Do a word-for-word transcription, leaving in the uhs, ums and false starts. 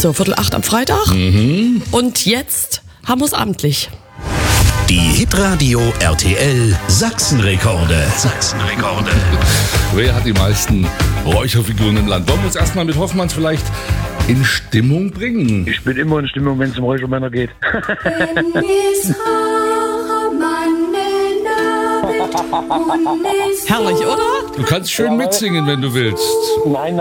So, Viertel acht am Freitag. Mhm. Und jetzt haben wir es amtlich. Die Hitradio R T L Sachsenrekorde. Sachsenrekorde. Wer hat die meisten Räucherfiguren im Land? Wollen wir uns erstmal mit Hoffmanns vielleicht in Stimmung bringen? Ich bin immer in Stimmung, wenn es um Räuchermänner geht. Herrlich, oder? Du kannst schön mitsingen, wenn du willst. Nein,